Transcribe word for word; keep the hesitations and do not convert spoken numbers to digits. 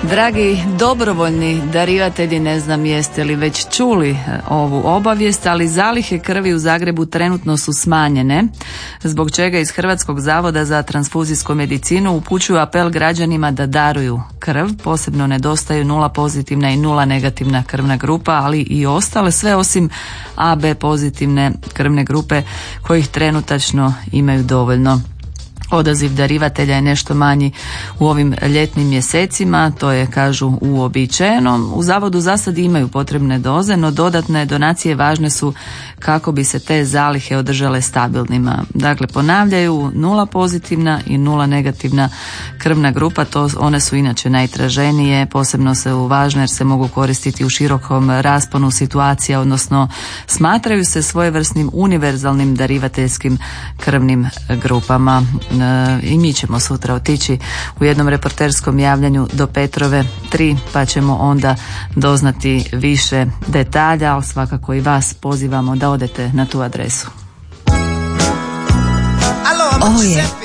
Dragi dobrovoljni darivatelji, ne znam jeste li već čuli ovu obavijest, ali zalihe krvi u Zagrebu trenutno su smanjene, zbog čega iz Hrvatskog zavoda za transfuzijsku medicinu upućuju apel građanima da daruju krv. Posebno nedostaju nula pozitivna i nula negativna krvna grupa, ali i ostale, sve osim A B pozitivne krvne grupe kojih trenutačno imaju dovoljno. Odaziv darivatelja je nešto manji u ovim ljetnim mjesecima, to je, kažu, uobičajeno. U zavodu za sad imaju potrebne doze, no dodatne donacije važne su kako bi se te zalihe održale stabilnima. Dakle, ponavljaju, nula pozitivna i nula negativna krvna grupa, to one su inače najtraženije, posebno su važne jer se mogu koristiti u širokom rasponu situacija, odnosno smatraju se svojevrsnim univerzalnim darivateljskim krvnim grupama. I mi ćemo sutra otići u jednom reporterskom javljanju do Petrove tri, pa ćemo onda doznati više detalja, ali svakako i vas pozivamo da odete na tu adresu. Ovo je